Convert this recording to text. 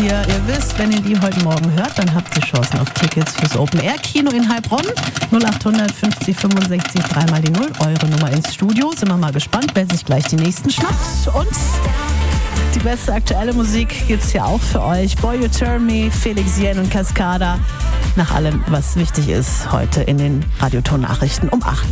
ihr wisst, wenn ihr die heute Morgen hört, dann habt ihr Chancen auf Tickets fürs Open-Air-Kino in Heilbronn. 0800 50 65 3 die 0, eure Nummer ins Studio. Sind wir mal gespannt, wer sich gleich die nächsten schnappt. Und die beste aktuelle Musik gibt's hier auch für euch. Boy You Turn Me, Felix Jen und Cascada. Nach allem, was wichtig ist, heute in den Radioton-Nachrichten um 8.